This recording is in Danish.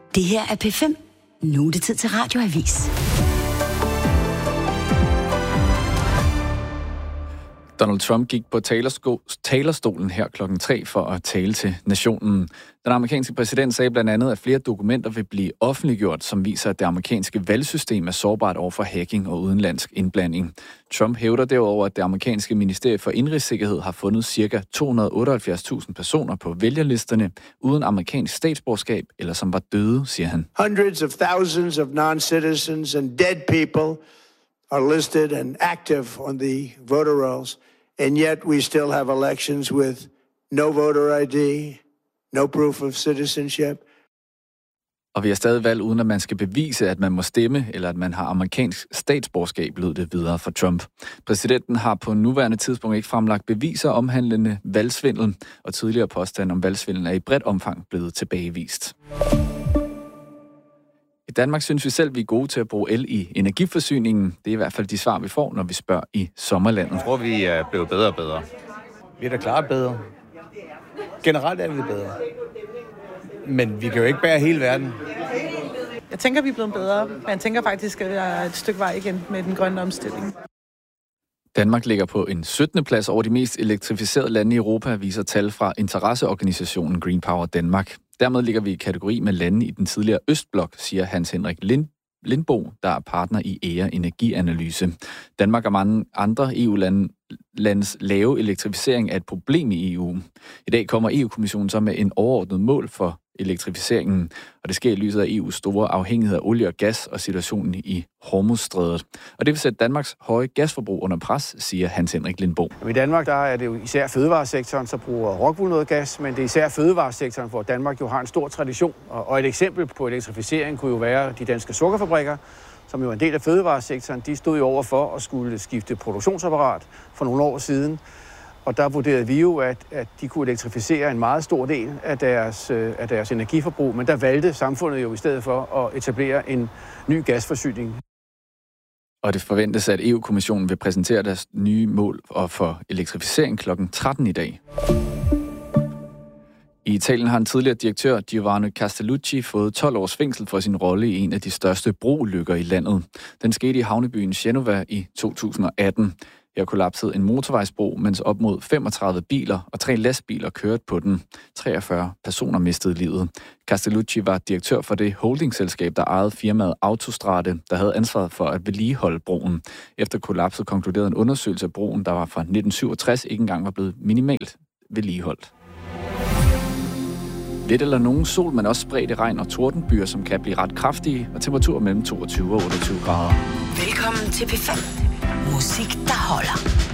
Det her er P5. Nu er det tid til Radioavis. Donald Trump gik på talerstolen her klokken 3 for at tale til nationen. Den amerikanske præsident sagde blandt andet, at flere dokumenter vil blive offentliggjort, som viser, at det amerikanske valgsystem er sårbart over for hacking og udenlandsk indblanding. Trump hævder derover, at det amerikanske ministerie for indrigssikkerhed har fundet ca. 278.000 personer på vælgerlisterne uden amerikansk statsborgerskab, eller som var døde, siger han. Hundreds of thousands of non-citizens and dead people are listed and active on the voter rolls, and yet we still have elections with no voter ID, no proof of citizenship. Og vi har stadig valg, uden at man skal bevise, at man må stemme, eller at man har amerikansk statsborgerskab, lød det videre for Trump. Præsidenten har på nuværende tidspunkt ikke fremlagt beviser omhandlende valgsvindel, og tidligere påstand om valgsvindel er i bredt omfang blevet tilbagevist. I Danmark synes vi selv, vi er gode til at bruge el i energiforsyningen. Det er i hvert fald de svar, vi får, når vi spørger i sommerlandet. Jeg tror, vi er blevet bedre og bedre. Vi er da klart bedre. Generelt er vi bedre. Men vi kan jo ikke bære hele verden. Jeg tænker, vi er blevet bedre, men jeg tænker faktisk, at jeg er et stykke vej igen med den grønne omstilling. Danmark ligger på en 17. plads over de mest elektrificerede lande i Europa, viser tal fra interesseorganisationen Green Power Danmark. Dermed ligger vi i kategori med lande i den tidligere Østblok, siger Hans Henrik Lindbo, der er partner i EA Energianalyse. Danmark og mange andre EU-landes lave elektrificering er et problem i EU. I dag kommer EU-kommissionen så med en overordnet mål for elektrificeringen, og det sker i lyset af EU's store afhængighed af olie og gas og situationen i Hormuzstrædet. Og det vil sætte Danmarks høje gasforbrug under pres, siger Hans Henrik Lindbo. I Danmark der er det jo især fødevaresektoren, så bruger Rockwool noget gas, men det er især fødevaresektoren, hvor Danmark jo har en stor tradition. Og et eksempel på elektrificering kunne jo være de danske sukkerfabrikker, som jo er en del af fødevaresektoren. De stod jo over for at skulle skifte produktionsapparat for nogle år siden. Og der vurderede vi jo, at de kunne elektrificere en meget stor del af deres energiforbrug, men der valgte samfundet jo i stedet for at etablere en ny gasforsyning. Og det forventes, at EU-kommissionen vil præsentere deres nye mål for elektrificering kl. 13 i dag. I Italien har en tidligere direktør, Giovanni Castellucci, fået 12 års fængsel for sin rolle i en af de største brolykker i landet. Den skete i havnebyen Genova i 2018. Her kollapsede en motorvejsbro, mens op mod 35 biler og 3 lastbiler kørte på den. 43 personer mistede livet. Castellucci var direktør for det holdingselskab, der ejede firmaet Autostrade, der havde ansvaret for at vedligeholde broen. Efter kollapset konkluderede en undersøgelse af broen, der var fra 1967, ikke engang var blevet minimalt vedligeholdt. Lidt eller nogen sol, men også spredte regn og tordenbyer, som kan blive ret kraftige, og temperaturer mellem 22 og 28 grader. Velkommen til P5. Musik, der holder.